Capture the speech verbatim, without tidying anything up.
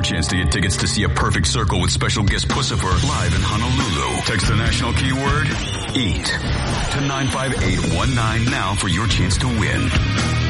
your chance to get tickets to see A Perfect Circle with special guest Puscifer live in Honolulu. Text the national keyword EAT to nine five eight one nine now for your chance to win.